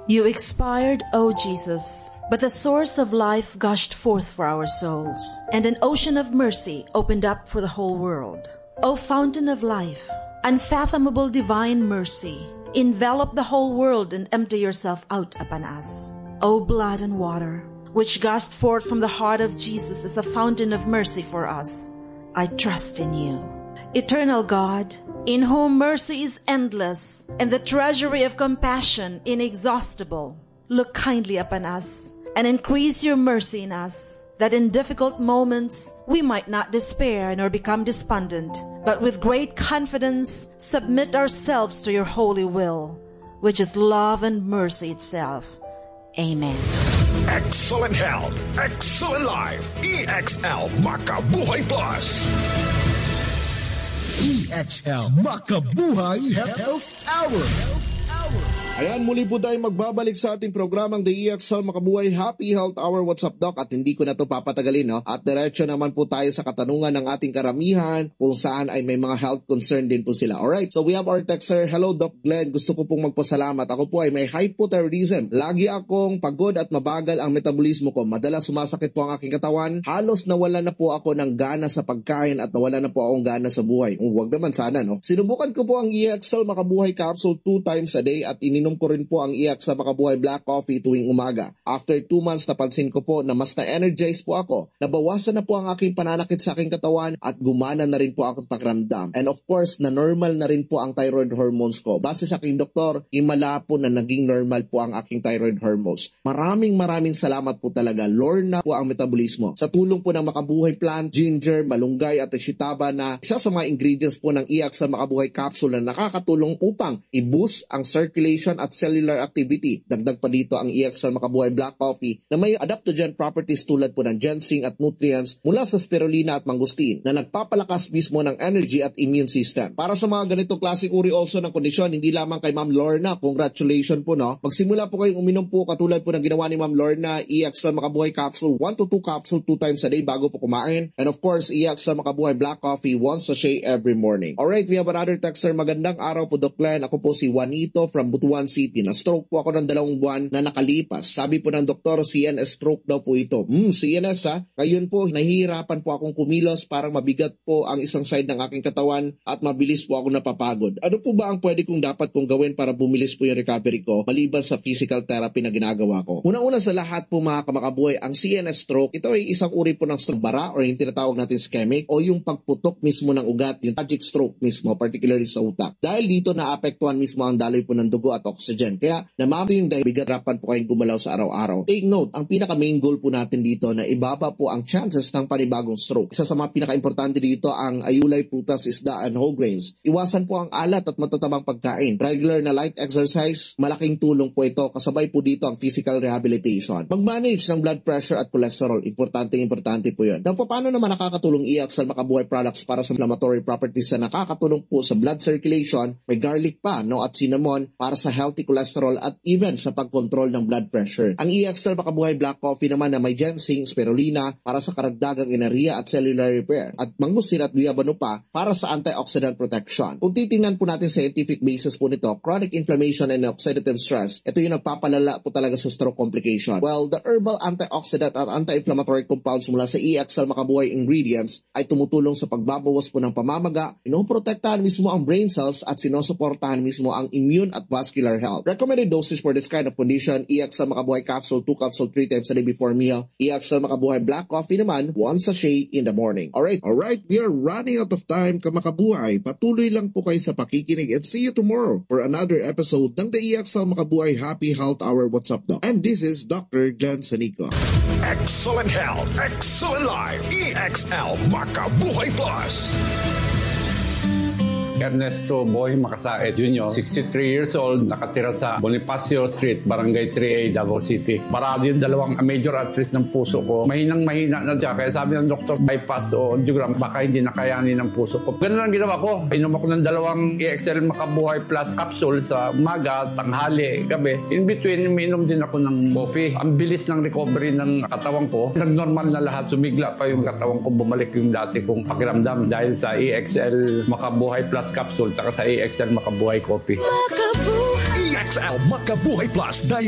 You expired, O Jesus, but the source of life gushed forth for our souls, and an ocean of mercy opened up for the whole world. O fountain of life, unfathomable divine mercy, envelop the whole world and empty yourself out upon us. O blood and water, which gushed forth from the heart of Jesus as a fountain of mercy for us, I trust in you. Eternal God, in whom mercy is endless and the treasury of compassion inexhaustible, look kindly upon us and increase your mercy in us, that in difficult moments we might not despair nor become despondent, but with great confidence submit ourselves to your holy will, which is love and mercy itself. Amen. Excellent health, excellent life. EXL Makabuhay Plus. EXL Makabuhay Health Hour. Ayan, muli po tayo magbabalik sa ating programang The EXL Makabuhay Happy Health Hour. What's up, Doc? At hindi ko na ito papatagalin, no? At diretso naman po tayo sa katanungan ng ating karamihan kung saan ay may mga health concern din po sila. Alright, so we have our texter. Hello, Doc Glenn. Gusto ko pong magpasalamat. Ako po ay may hypothyroidism. Lagi akong pagod at mabagal ang metabolismo ko. Madalas sumasakit po ang aking katawan. Halos nawala na po ako ng gana sa pagkain at nawala na po akong gana sa buhay. Huwag naman sana, no? Sinubukan ko po ang EXL Makabuhay Capsule 2 times a day at ininom ko rin po ang EXL Makabuhay Black Coffee tuwing umaga. After 2 months, napansin ko po na mas na-energize po ako. Nabawasan na po ang aking pananakit sa aking katawan at gumana na rin po akong pakiramdam. And of course, na-normal na rin po ang thyroid hormones ko. Base sa aking doktor, himala po na naging normal po ang aking thyroid hormones. Maraming salamat po talaga. Lorna po ang metabolismo. Sa tulong po ng Makabuhay Plant, ginger, malunggay at shitaba na isa sa mga ingredients po ng EXL Makabuhay Capsule na nakakatulong upang i-boost ang circulation at cellular activity. Dagdag pa dito ang EXL Makabuhay Black Coffee na may adaptogen properties tulad po ng ginseng at nutrients mula sa spirulina at mangosteen na nagpapalakas mismo ng energy at immune system. Para sa mga ganitong klaseng uri also ng kondisyon, hindi lamang kay Ma'am Lorna, congratulations po, no? Magsimula po kayong uminom po katulad po ng ginawa ni Ma'am Lorna, EXL Makabuhay Capsule 1 to 2 capsule 2 times a day bago po kumain. And of course, EXL Makabuhay Black Coffee 1 sachet every morning. Alright, we have another texter. Magandang araw po, Doc Glenn. Ako po si Juanito from Butuan City. Na-stroke po ako ng 2 buwan na nakalipas. Sabi po ng doktor, CNS stroke daw po ito. CNS ha? Ngayon po, nahihirapan po akong kumilos, parang mabigat po ang isang side ng aking katawan at mabilis po ako napapagod. Ano po ba ang pwede kong dapat kong gawin para bumilis po yung recovery ko maliban sa physical therapy na ginagawa ko? Una-una sa lahat po mga kamakabuhay, ang CNS stroke, ito ay isang uri po ng stroke bara or yung tinatawag natin ischemic o yung pagputok mismo ng ugat, yung tragic stroke mismo, particularly sa utak. Dahil dito naapektuhan mismo ang daloy po ng dugo at oxygen. Kaya namamato yung bigarapan po kayong gumalaw sa araw-araw. Take note, ang pinaka-main goal po natin dito na ibaba po ang chances ng panibagong stroke. Isa sa mga pinaka-importante dito ang ayulay, prutas, isda, and whole grains. Iwasan po ang alat at matatabang pagkain. Regular na light exercise, malaking tulong po ito. Kasabay po dito ang physical rehabilitation. Mag-manage ng blood pressure at cholesterol. Importante po yun. Paano naman nakakatulong EXL Makabuhay products para sa inflammatory properties na nakakatulong po sa blood circulation? May garlic pa, no, at cinnamon para sa healthy cholesterol at even sa pagkontrol ng blood pressure. Ang EXL Makabuhay Black Coffee naman na may ginseng, spirulina para sa karagdagang enerhiya at cellular repair at mangustin at guyabano pa para sa antioxidant protection. Kung titingnan po natin sa scientific basis po nito, chronic inflammation and oxidative stress, ito yung nagpapalala po talaga sa stroke complication. Well, the herbal antioxidant at anti-inflammatory compounds mula sa EXL Makabuhay ingredients ay tumutulong sa pagbabawas po ng pamamaga, pinoprotektahan mismo ang brain cells at sinusuportahan mismo ang immune at vascular health. Recommended dosage for this kind of condition, EXL Makabuhay Capsule 2 capsule 3 times a day before meal. EXL Makabuhay Black Coffee naman, 1 sachet in the morning. Alright, we are running out of time, kamakabuhay. Patuloy lang po kayo sa pakikinig and see you tomorrow for another episode ng the EXL Makabuhay Happy Health Hour. What's up, Doc? And this is Dr. Glenn Sanico. Excellent health, excellent life. EXL Makabuhay Plus. Ernesto Boy Macasaet Jr., 63 years old, nakatira sa Bonifacio Street, Barangay 3A, Davao City. Marami yung 2 major arteries ng puso ko. Mahinang-mahina na siya. Kaya sabi ng doktor, bypass o angiogram, baka hindi nakayanin ng puso ko. Ganun ang ginawa ko. Inom ako ng 2 EXL Makabuhay Plus capsule sa umaga, tanghali, gabi. In between, uminom din ako ng coffee. Ang bilis ng recovery ng katawan ko. Nag-normal na lahat. Sumigla pa yung katawan ko. Bumalik yung dati kong pakiramdam dahil sa EXL Makabuhay Plus capsule saka sa EXL Makabuhay Coffee. EXL Makabuhay Plus